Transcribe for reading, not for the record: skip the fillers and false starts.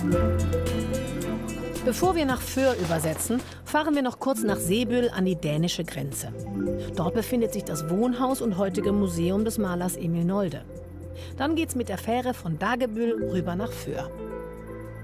Bevor wir nach Föhr übersetzen, fahren wir noch kurz nach Seebüll an die dänische Grenze. Dort befindet sich das Wohnhaus und heutige Museum des Malers Emil Nolde. Dann geht's mit der Fähre von Dagebüll rüber nach Föhr.